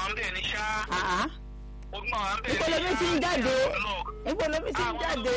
ń bẹ̀ ní ṣá. Ogun àwọn ń bẹ̀ ní Ibo lomi ti ń jáde. Ibo lomi ti ń jáde.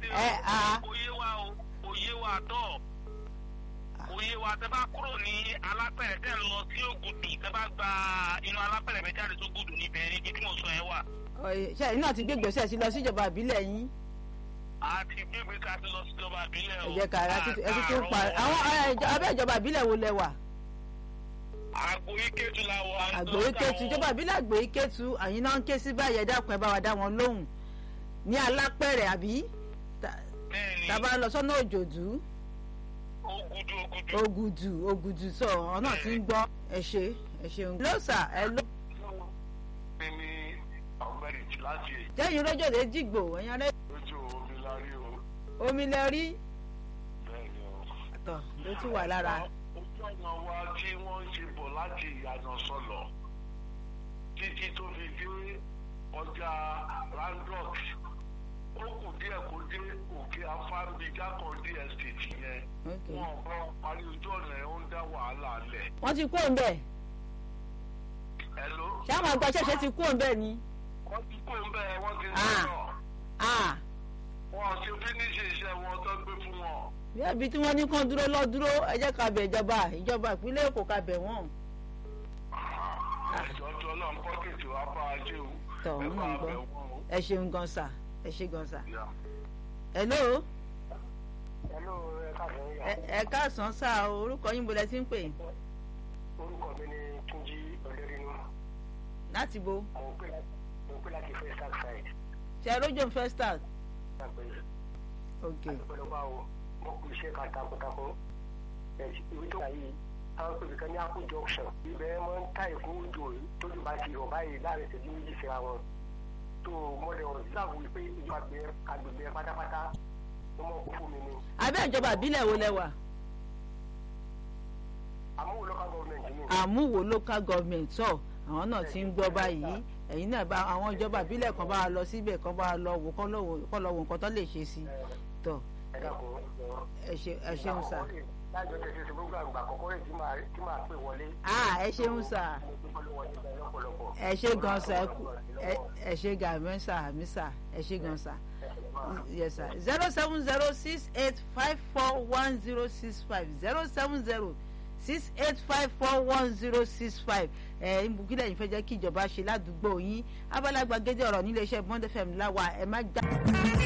Òye wa tọ̀. Òye wa tẹ bá kúrò ní alápẹ̀rẹ̀ tẹ́ ń lọ sí Ògùdù tẹ bá gba inú alápẹ̀rẹ̀ bẹ jáde tó Ògùdù níbẹ̀ níbi tí mo sọ ẹ wà. Ṣé ẹ̀yin náà ti gbé ìgbésẹ̀ sí lọ síjọba ìbílẹ̀ yín? A ti gbégbé ká ti lọ síjọba ìbílẹ̀ o. Ẹ jẹ́ ká ẹtí tó ń pa àwọn abẹ́ ìjọba ìbílẹ̀ wo lẹ wà? Àgbòyíkétu la wọ. Àgbòyíkétu ìjọba ìbílẹ̀ Àgbòyíkétu àyín náà ń ké sí báyìí ẹ dákun ẹ bá wa dá wọn lóhùn ní alápẹ̀rẹ̀ àbí tàbá lọ sọ́nà Òjòdú. Ògùdù sọ ọ̀nà tí ń gbọ́ ẹ ṣeun. lọ́sà ẹ ló. ní ọ̀gbẹ́rì láti. jẹ́yìn lọ́jọ́ lè dìgbò ẹ̀yìn arẹ́. lójú omi la rí o. omi lẹ rí. bẹ́ẹ̀ni o. àtọ̀ ló tún wà lára. ojú ọ̀nà wa tí wọ́n ń ṣe bọ̀ láti ìyànà sọ̀lọ̀ títí tó fi dé ọjà Randolph ó kù díẹ̀ kó dé òkè afábíjà kan dé estate yẹn wọn bá parí ojú ọ̀nà ẹ̀ ń dá wàhálà lẹ̀. wọ́n ti kú òǹbẹ̀. Hello. ṣé àwọn àgbà ṣẹ̀ṣẹ̀ ti kú òǹbẹ̀ ni. wọ́n ti kú òǹbẹ̀ wọ́n ti ń sọ̀rọ̀. wọ́n ti fínísì iṣẹ́ wọn tó gbé fún wọn. bí ẹbí tí wọ́n ní kán dúró lọ dúró ẹ jẹ́ ká bẹ̀ ìjọba ìpínlẹ̀ Èkó ká bẹ̀ wọ́n. ìjọ tó lọ ń pọ́kìtì wá bá a ṣe o. tọ̀ ń mọ̀ gbọ́ ẹ ṣeun gan sa ẹ ṣe gan sa. hello. ẹ káàsán sá orúkọ yín bolẹ̀ tí ń pè. orúkọ mi ni Túnjí Ọlẹ́rìnú. láti bo. mo pè láti Festac side. ṣe rójò Festac. ok. àtúpọ̀lọpọ̀ àwọn mo kù iṣẹ́ kan takuntakun. ìwé tó wà yìí àwọn pèsè kan ní Apple junction. ibẹ̀ máa ń táyì fún òjò tójú bá ti rọ̀ báyìí láàrin ìṣẹ́jú méjì síra wọn. tó mọ̀lẹ́ ọ̀sán wípé ìjọba agbègbè pátápátá ló mọ̀ kó fún mi ni. abẹ́ ìjọba ìbílẹ̀ wo lẹ wà? Àmúwò local government ni. Àmúwò local government sọ àwọn náà ti ń gbọ́ báyìí ẹ̀yin náà bá àwọn ìjọba ìbílẹ̀ kan bá a lọ síbẹ̀ kan bá a lọ wò kọ́ lọ wò nǹkan tó lè ṣe sí tọ̀ ẹ ṣeun sà. lájọ tẹ̀sí ṣe gbogbo àgbà kọ̀ọ̀kan rẹ̀ tí máa pè wọlé. ẹ ṣeun sà ẹ ṣe gan sà ẹ ṣe gan àmì sà ẹ ṣe gan sà. Yes sir. 07068541065 07068541065 ìbùkílẹ̀ yìí fẹ́ jẹ́ kí ìjọba ṣe ládùúgbò yín abala gbàgede ọ̀rọ̀ nílé iṣẹ́ Bond FM láwa ẹ má já.